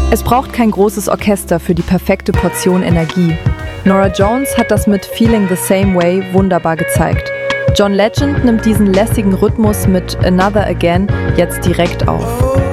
Es braucht kein großes Orchester für die perfekte Portion Energie. Norah Jones hat das mit Feeling the Same Way wunderbar gezeigt. John Legend nimmt diesen lässigen Rhythmus mit Another Again jetzt direkt auf.